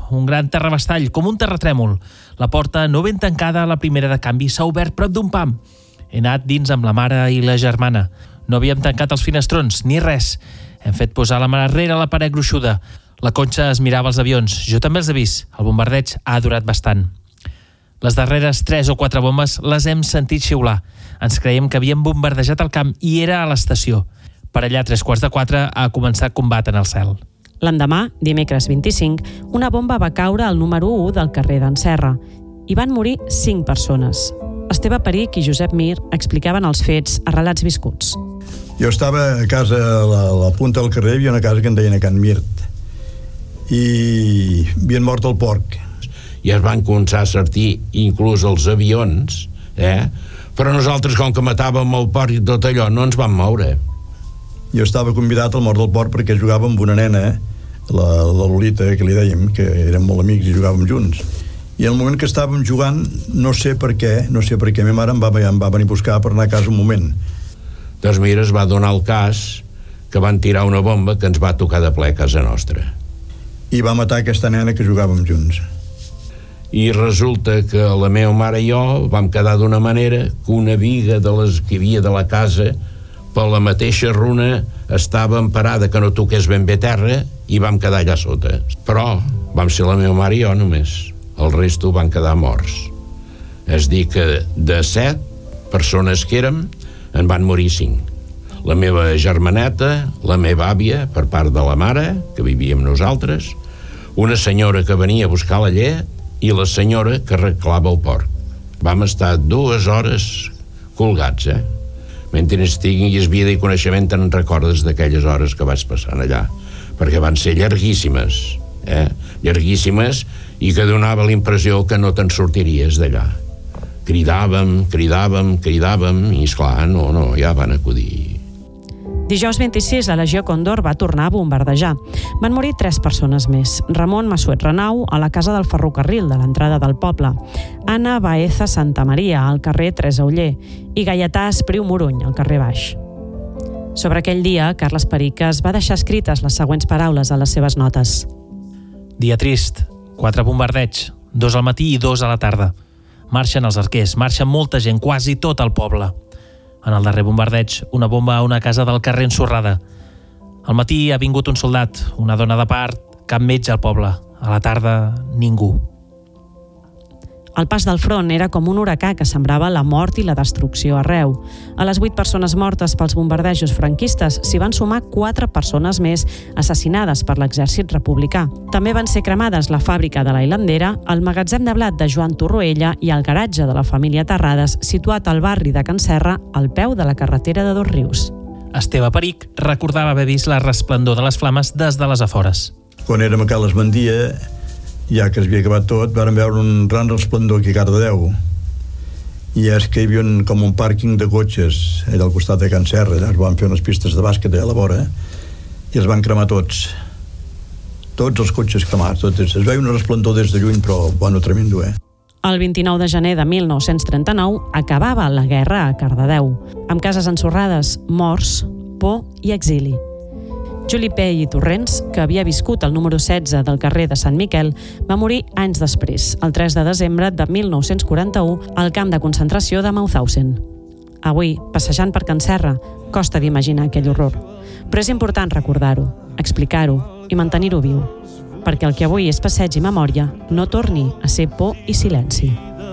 un gran terrabastall, com un terratrèmol. La porta, no ben tancada a la primera de canvi, s'ha obert prop d'un pam. He anat dins amb la mare i la germana. No havíem tancat els finestrons, ni res. Hem fet posar la mà darrere la paret gruixuda. La Conxa es mirava els avions. Jo també els he vist. El bombardeig ha durat bastant. Les darreres 3 o 4 bombes les hem sentit xiular. Ens creiem que havíem bombardejat el camp i era a l'estació. Per allà, a 3:45, ha començat combat en el cel. L'endemà, dimecres 25, una bomba va caure al número 1 del carrer d'en Serra. Hi van morir 5 persones. Esteve Perich i Josep Mir explicaven els fets a Relats Viscuts. Jo estava a casa, a la punta del carrer, hi havia una casa que en deien a Can Mirt. I havien mort el porc. I es van començar a sortir inclús els avions, però nosaltres, com que matàvem el porc i tot allò, no ens vam moure. Jo estava convidat al mort del porc perquè jugava amb una nena, la Lolita, que li dèiem, que érem molt amics i jugàvem junts. I en el moment que estàvem jugant, no sé per què, ma mare em va venir a buscar per anar a casa un moment. Doncs mira, es va donar el cas que van tirar una bomba que ens va tocar de ple a casa nostra. I va matar aquesta nena que jugàvem junts. I resulta que la meva mare i jo vam quedar d'una manera que una viga de les que hi havia de la casa, per la mateixa runa, estava emparada que no toqués ben bé terra i vam quedar allà sota. Però vam ser la meva mare i jo només. El resto van quedar morts. És dir que de 7 persones que érem, en van morir 5. La meva germaneta, la meva àvia, per part de la mare, que vivia amb nosaltres, una senyora que venia a buscar la llet i la senyora que arreglava el porc. Vam estar 2 hores colgats, Mentre tinguis vida i coneixement te'n recordes d'aquelles hores que vaig passar allà, perquè van ser llarguíssimes, llarguíssimes, i que donava la impressió que no te'n sortiries d'allà. Cridàvem, i esclar, no, ja van acudir. Dijous 26, la Legió Còndor va tornar a bombardejar. Van morir 3 persones més. Ramon Massuet Renau, a la casa del ferrocarril de l'entrada del poble. Anna Baeza Santamaria, al carrer Teresa Oller. I Gaietà Espriu Moruny, al carrer Baix. Sobre aquell dia, Carles Pericas va deixar escrites les següents paraules a les seves notes. Dia trist. 4 bombardeigs. 2 al matí i 2 a la tarda. Marxen els arquers, marxa molta gent, quasi tot el poble. En el darrer bombardeig, una bomba a una casa del carrer ensorrada. Al matí ha vingut un soldat, una dona de part, cap metge al poble. A la tarda, ningú. El pas del front era com un huracà que sembrava la mort i la destrucció arreu. A les 8 persones mortes pels bombardejos franquistes s'hi van sumar 4 persones més assassinades per l'exèrcit republicà. També van ser cremades la fàbrica de la Hilandera, el magatzem de blat de Joan Torroella i el garatge de la família Terrades, situat al barri de Can Serra, al peu de la carretera de Dosrius. Esteve Perich recordava haver vist la resplendor de les flames des de les afores. Quan érem a Cal Esbandia, ja que es havia acabat tot, vàrem veure un gran resplendor aquí a Cardedeu. I és que hi havia com un pàrquing de cotxes allà al costat de Can Serra. Es van fer unes pistes de bàsquet allà a la vora i es van cremar tots. Tots els cotxes cremats. Es veia un resplendor des de lluny, però bueno, tremendo, El 29 de gener de 1939 acabava la guerra a Cardedeu, amb cases ensorrades, morts, por i exili. Juli Pell i Torrents, que havia viscut al número 16 del carrer de Sant Miquel, va morir anys després, el 3 de desembre de 1941, al camp de concentració de Mauthausen. Avui, passejant per Can Serra, costa d'imaginar aquell horror. Però és important recordar-ho, explicar-ho i mantenir-ho viu, perquè el que avui és passeig i memòria no torni a ser por i silenci.